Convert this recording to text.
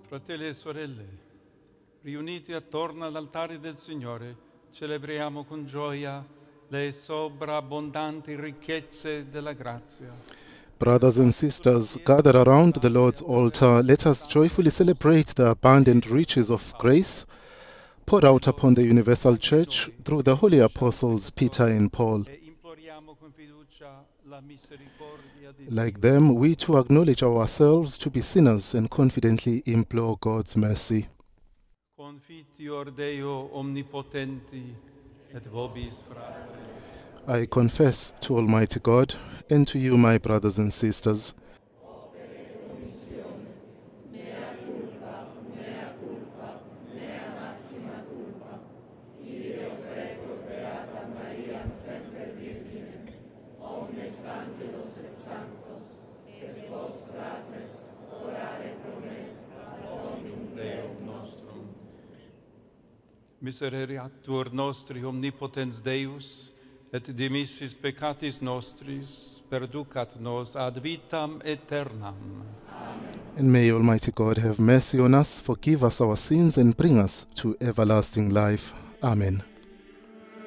Fratelli e sorelle, riuniti attorno all'altare del Signore, celebriamo con gioia le sovrabbondanti ricchezze della grazia. Brothers and sisters, gathered around the Lord's altar, let us joyfully celebrate the abundant riches of grace poured out upon the universal church through the holy apostles Peter and Paul. E imploriamo con fiducia la misericordia di Like Dio. them, we too acknowledge ourselves to be sinners and confidently implore God's mercy. Confitior Deo omnipotenti et vobis fratres. I confess to Almighty God and to you, my brothers and sisters, Misereriatur nostri omnipotens Deus, et dimissis peccatis nostris, perducat nos ad vitam aeternam. and may Almighty God have mercy on us, forgive us our sins, and bring us to everlasting life. Amen.